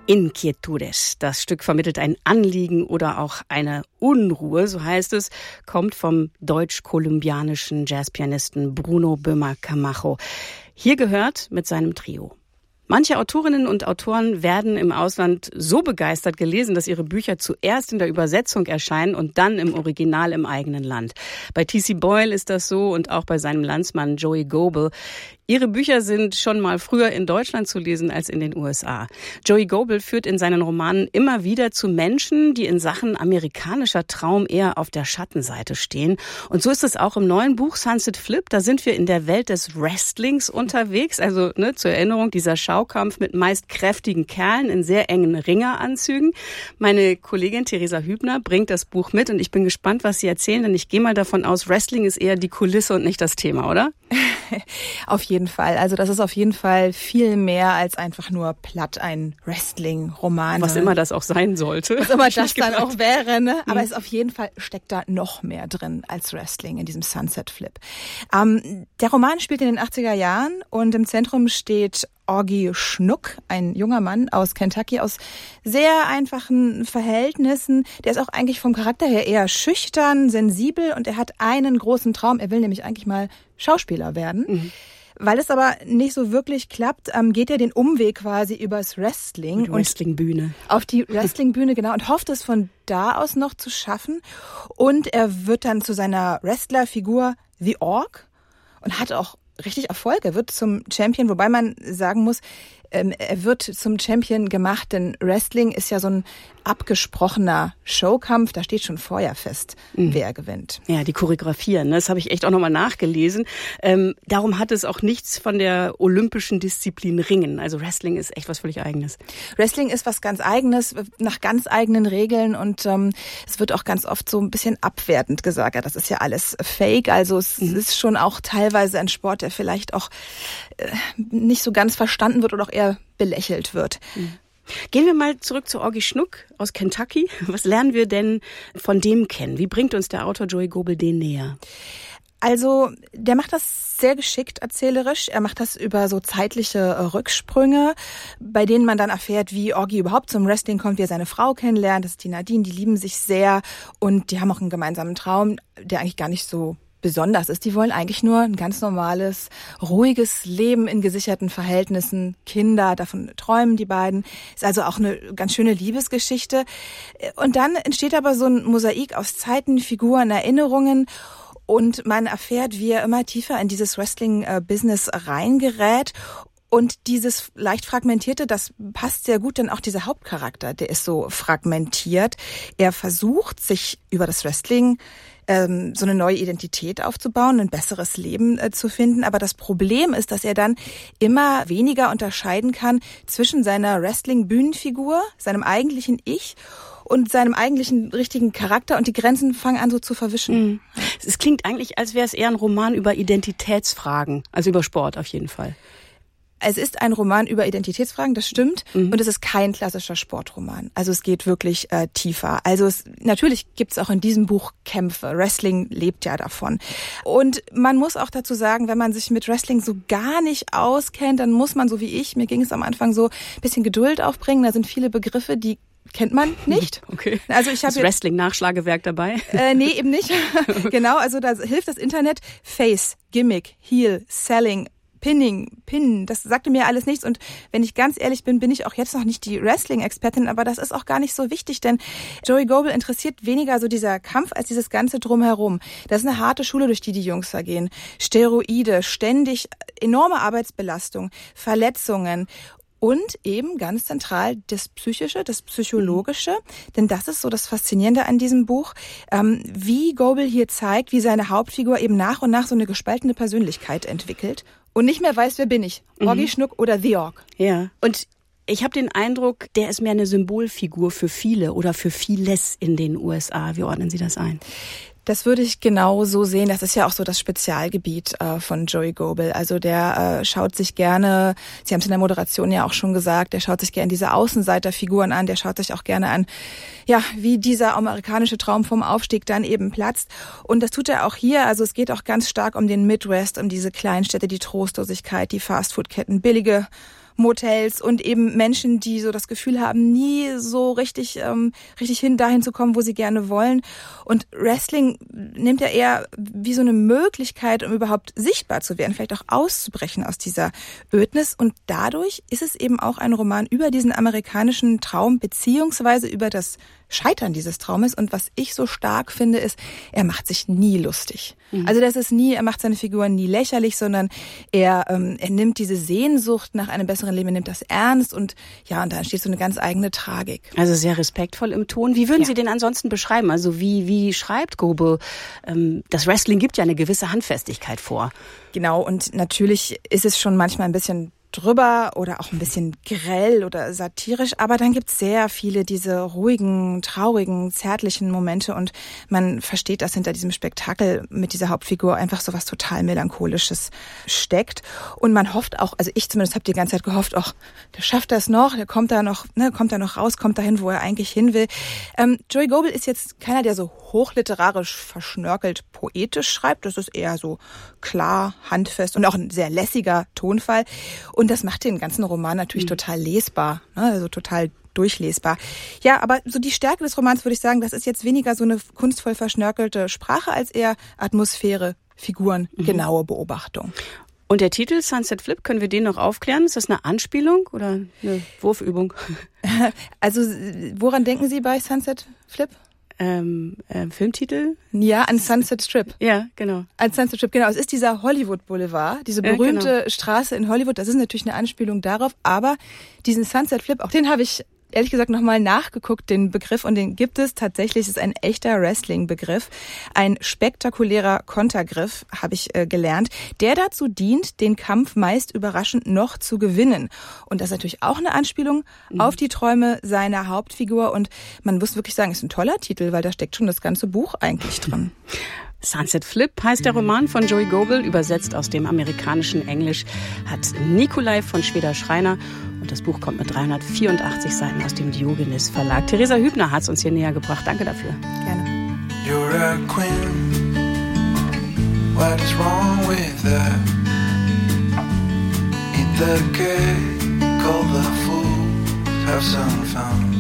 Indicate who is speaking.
Speaker 1: Inquietudes. Das Stück vermittelt ein Anliegen oder auch eine Unruhe, so heißt es, kommt vom deutsch-kolumbianischen Jazzpianisten Bruno Böhmer Camacho. Hier gehört mit seinem Trio. Manche Autorinnen und Autoren werden im Ausland so begeistert gelesen, dass ihre Bücher zuerst in der Übersetzung erscheinen und dann im Original im eigenen Land. Bei T.C. Boyle ist das so und auch bei seinem Landsmann Joey Goebel. Ihre Bücher sind schon mal früher in Deutschland zu lesen als in den USA. Joey Goebel führt in seinen Romanen immer wieder zu Menschen, die in Sachen amerikanischer Traum eher auf der Schattenseite stehen. Und so ist es auch im neuen Buch Sunset Flip. Da sind wir in der Welt des Wrestlings unterwegs. Also zur Erinnerung, dieser Schaukampf mit meist kräftigen Kerlen in sehr engen Ringeranzügen. Meine Kollegin Theresa Hübner bringt das Buch mit und ich bin gespannt, was Sie erzählen, denn ich gehe mal davon aus, Wrestling ist eher die Kulisse und nicht das Thema, oder?
Speaker 2: Auf jeden Fall. Also das ist auf jeden Fall viel mehr als einfach nur platt ein Wrestling-Roman.
Speaker 1: Was immer das auch sein sollte.
Speaker 2: Was immer das dann auch wäre, ne? Aber es auf jeden Fall steckt da noch mehr drin als Wrestling in diesem Sunset Flip. Der Roman spielt in den 80er Jahren und im Zentrum steht Augie Schnuck, ein junger Mann aus Kentucky, aus sehr einfachen Verhältnissen. Der ist auch eigentlich vom Charakter her eher schüchtern, sensibel und er hat einen großen Traum. Er will nämlich eigentlich mal Schauspieler werden. Mhm. Weil es aber nicht so wirklich klappt, geht er den Umweg quasi übers Wrestling.
Speaker 1: Die Wrestlingbühne.
Speaker 2: Auf die Wrestlingbühne, genau. Und hofft es von da aus noch zu schaffen. Und er wird dann zu seiner Wrestlerfigur The Orc und hat auch richtig Erfolg. Er wird zum Champion, wobei man sagen muss, er wird zum Champion gemacht, denn Wrestling ist ja so ein abgesprochener Showkampf. Da steht schon vorher fest, wer gewinnt.
Speaker 1: Ja, die choreografieren, das habe ich echt auch nochmal nachgelesen. Darum hat es auch nichts von der olympischen Disziplin Ringen. Also Wrestling ist echt was völlig Eigenes.
Speaker 2: Wrestling ist was ganz Eigenes, nach ganz eigenen Regeln und es wird auch ganz oft so ein bisschen abwertend gesagt. Ja, das ist ja alles Fake. Also es ist schon auch teilweise ein Sport, der vielleicht auch nicht so ganz verstanden wird oder auch eher belächelt wird.
Speaker 1: Gehen wir mal zurück zu Augie Schnuck aus Kentucky. Was lernen wir denn von dem kennen? Wie bringt uns der Autor Joey Goebel den näher?
Speaker 2: Also, der macht das sehr geschickt erzählerisch. Er macht das über so zeitliche Rücksprünge, bei denen man dann erfährt, wie Augie überhaupt zum Wrestling kommt, wie er seine Frau kennenlernt. Das ist die Nadine, die lieben sich sehr und die haben auch einen gemeinsamen Traum, der eigentlich gar nicht so besonders ist. Die wollen eigentlich nur ein ganz normales, ruhiges Leben in gesicherten Verhältnissen. Kinder, davon träumen die beiden. Ist also auch eine ganz schöne Liebesgeschichte. Und dann entsteht aber so ein Mosaik aus Zeiten, Figuren, Erinnerungen. Und man erfährt, wie er immer tiefer in dieses Wrestling-Business reingerät. Und dieses leicht fragmentierte, das passt sehr gut, denn auch dieser Hauptcharakter, der ist so fragmentiert. Er versucht, sich über das Wrestling so eine neue Identität aufzubauen, ein besseres Leben zu finden. Aber das Problem ist, dass er dann immer weniger unterscheiden kann zwischen seiner Wrestling-Bühnenfigur, seinem eigentlichen Ich und seinem eigentlichen richtigen Charakter und die Grenzen fangen an so zu verwischen.
Speaker 1: Es klingt eigentlich, als wäre es eher ein Roman über Identitätsfragen, also über Sport auf jeden Fall.
Speaker 2: Es ist ein Roman über Identitätsfragen, das stimmt. Und es ist kein klassischer Sportroman. Also es geht wirklich tiefer. Also natürlich gibt's auch in diesem Buch Kämpfe. Wrestling lebt ja davon. Und man muss auch dazu sagen, wenn man sich mit Wrestling so gar nicht auskennt, dann muss man, so wie ich, mir ging es am Anfang so, ein bisschen Geduld aufbringen. Da sind viele Begriffe, die kennt man nicht.
Speaker 1: Okay.
Speaker 2: Also ich habe
Speaker 1: ist Wrestling-Nachschlagewerk dabei?
Speaker 2: Nee, eben nicht. Genau, also da hilft das Internet. Face, Gimmick, Heel, Selling, Pinnen, das sagte mir alles nichts. Und wenn ich ganz ehrlich bin, bin ich auch jetzt noch nicht die Wrestling-Expertin, aber das ist auch gar nicht so wichtig, denn Joey Goebel interessiert weniger so dieser Kampf als dieses Ganze drumherum. Das ist eine harte Schule, durch die Jungs da gehen. Steroide, ständig enorme Arbeitsbelastung, Verletzungen. Und eben ganz zentral das Psychische, das Psychologische, denn das ist so das Faszinierende an diesem Buch, wie Goebel hier zeigt, wie seine Hauptfigur eben nach und nach so eine gespaltene Persönlichkeit entwickelt und nicht mehr weiß, wer bin ich, Augie Schnuck oder The Orc.
Speaker 1: Ja, und ich habe den Eindruck, der ist mehr eine Symbolfigur für viele oder für vieles in den USA. Wie ordnen Sie das ein?
Speaker 2: Das würde ich genau so sehen. Das ist ja auch so das Spezialgebiet von Joey Goebel. Also der schaut sich gerne, Sie haben es in der Moderation ja auch schon gesagt, der schaut sich gerne diese Außenseiterfiguren an, der schaut sich auch gerne an, ja, wie dieser amerikanische Traum vom Aufstieg dann eben platzt. Und das tut er auch hier. Also es geht auch ganz stark um den Midwest, um diese Kleinstädte, die Trostlosigkeit, die Fastfood-Ketten, billige Motels und eben Menschen, die so das Gefühl haben, nie so richtig dahin zu kommen, wo sie gerne wollen. Und Wrestling nimmt ja eher wie so eine Möglichkeit, um überhaupt sichtbar zu werden, vielleicht auch auszubrechen aus dieser Ödnis. Und dadurch ist es eben auch ein Roman über diesen amerikanischen Traum, beziehungsweise über das Scheitern dieses Traumes. Und was ich so stark finde, ist, er macht sich nie lustig. Also er macht seine Figuren nie lächerlich, sondern er nimmt diese Sehnsucht nach einem besseren Leben, er nimmt das ernst und da entsteht so eine ganz eigene Tragik.
Speaker 1: Also sehr respektvoll im Ton. Wie würden Sie den ansonsten beschreiben? Also wie schreibt Goebel? Das Wrestling gibt ja eine gewisse Handfestigkeit vor.
Speaker 2: Genau, und natürlich ist es schon manchmal ein bisschen drüber oder auch ein bisschen grell oder satirisch, aber dann gibt's sehr viele diese ruhigen, traurigen, zärtlichen Momente und man versteht, dass hinter diesem Spektakel mit dieser Hauptfigur einfach so was total Melancholisches steckt und man hofft auch, also ich zumindest habe die ganze Zeit gehofft, der schafft das noch, der kommt da noch raus, kommt dahin, wo er eigentlich hin will. Joey Goebel ist jetzt keiner, der so hochliterarisch verschnörkelt poetisch schreibt, das ist eher so klar, handfest und auch ein sehr lässiger Tonfall. Und das macht den ganzen Roman natürlich total lesbar, also total durchlesbar. Ja, aber so die Stärke des Romans, würde ich sagen, das ist jetzt weniger so eine kunstvoll verschnörkelte Sprache, als eher Atmosphäre, Figuren, genaue Beobachtung.
Speaker 1: Und der Titel Sunset Flip, können wir den noch aufklären? Ist das eine Anspielung oder eine Wurfübung?
Speaker 2: Also, woran denken Sie bei Sunset Flip?
Speaker 1: Filmtitel?
Speaker 2: Ja, an Sunset Strip.
Speaker 1: Ja, genau.
Speaker 2: An Sunset Strip, genau. Es ist dieser Hollywood Boulevard, diese berühmte Straße in Hollywood. Das ist natürlich eine Anspielung darauf, aber diesen Sunset Flip, auch den habe ich ehrlich gesagt nochmal nachgeguckt, den Begriff, und den gibt es tatsächlich. Es ist ein echter Wrestling-Begriff, ein spektakulärer Kontergriff, habe ich gelernt, der dazu dient, den Kampf meist überraschend noch zu gewinnen. Und das ist natürlich auch eine Anspielung auf die Träume seiner Hauptfigur. Und man muss wirklich sagen, ist ein toller Titel, weil da steckt schon das ganze Buch eigentlich drin.
Speaker 1: Sunset Flip heißt der Roman von Joey Goebel, übersetzt aus dem amerikanischen Englisch, hat Nikolai von Schweder-Schreiner und das Buch kommt mit 384 Seiten aus dem Diogenes Verlag. Theresa Hübner hat es uns hier näher gebracht. Danke dafür.
Speaker 2: Gerne.
Speaker 3: You're a queen. What is wrong with that? Eat the cake, call the fool, have some fun.